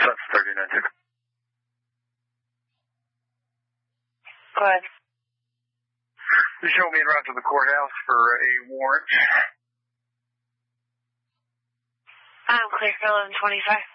That's 39-6. Go ahead. You show me en route to the courthouse for a warrant. I'm clear for 1125.